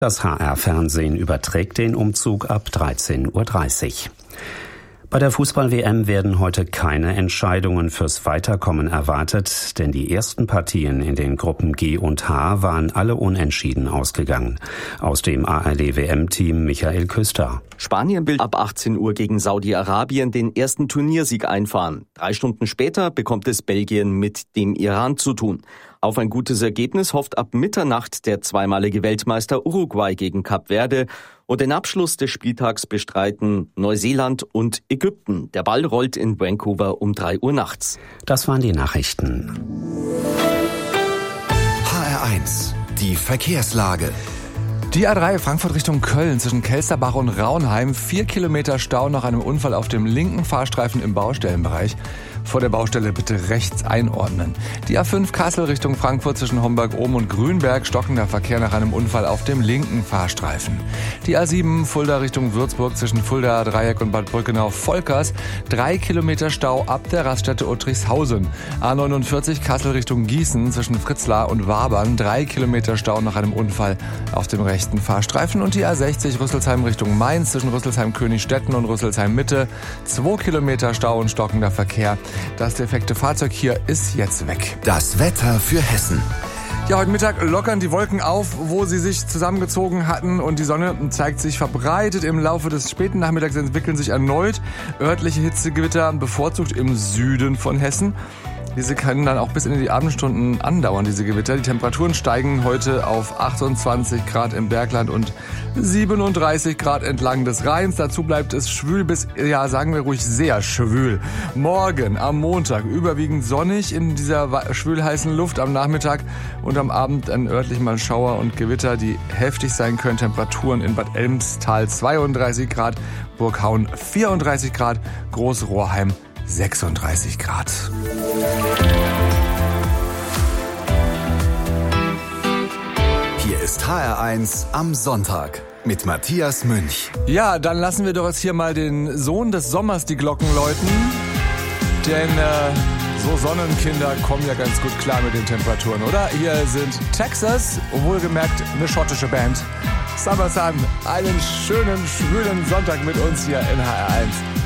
Das HR-Fernsehen überträgt den Umzug ab 13:30 Uhr. Bei der Fußball-WM werden heute keine Entscheidungen fürs Weiterkommen erwartet, denn die ersten Partien in den Gruppen G und H waren alle unentschieden ausgegangen. Aus dem ARD-WM-Team Michael Küster. Spanien will ab 18 Uhr gegen Saudi-Arabien den ersten Turniersieg einfahren. 3 Stunden später bekommt es Belgien mit dem Iran zu tun. Auf ein gutes Ergebnis hofft ab Mitternacht der zweimalige Weltmeister Uruguay gegen Kap Verde. Und den Abschluss des Spieltags bestreiten Neuseeland und Ägypten. Der Ball rollt in Vancouver um 3 Uhr nachts. Das waren die Nachrichten. HR1, die Verkehrslage. Die A3 Frankfurt Richtung Köln zwischen Kelsterbach und Raunheim. 4 Kilometer Stau nach einem Unfall auf dem linken Fahrstreifen im Baustellenbereich. Vor der Baustelle bitte rechts einordnen. Die A5 Kassel Richtung Frankfurt zwischen Homberg-Ohm und Grünberg. Stockender Verkehr nach einem Unfall auf dem linken Fahrstreifen. Die A7 Fulda Richtung Würzburg zwischen Fulda Dreieck und Bad Brückenau-Volkers. 3 Kilometer Stau ab der Raststätte Uttrichshausen. A49 Kassel Richtung Gießen zwischen Fritzlar und Wabern. 3 Kilometer Stau nach einem Unfall auf dem rechten Fahrstreifen. Und die A60 Rüsselsheim Richtung Mainz zwischen Rüsselsheim-Königstetten und Rüsselsheim-Mitte. 2 Kilometer Stau und stockender Verkehr. Das defekte Fahrzeug hier ist jetzt weg. Das Wetter für Hessen. Ja, heute Mittag lockern die Wolken auf, wo sie sich zusammengezogen hatten, und die Sonne zeigt sich verbreitet. Im Laufe des späten Nachmittags entwickeln sich erneut örtliche Hitzegewitter, bevorzugt im Süden von Hessen. Diese können dann auch bis in die Abendstunden andauern, diese Gewitter. Die Temperaturen steigen heute auf 28 Grad im Bergland und 37 Grad entlang des Rheins. Dazu bleibt es schwül bis, ja, sagen wir ruhig sehr schwül. Morgen am Montag überwiegend sonnig in dieser schwülheißen Luft, am Nachmittag und am Abend dann örtlich mal Schauer und Gewitter, die heftig sein können. Temperaturen in Bad Elmstal 32 Grad, Burghaun 34 Grad, Großrohrheim 36 Grad. Hier ist HR1 am Sonntag mit Matthias Münch. Ja, dann lassen wir doch jetzt hier mal den Sohn des Sommers die Glocken läuten. Denn so Sonnenkinder kommen ja ganz gut klar mit den Temperaturen, oder? Hier sind Texas, wohlgemerkt eine schottische Band. Summer Sun, einen schönen, schwülen Sonntag mit uns hier in HR1.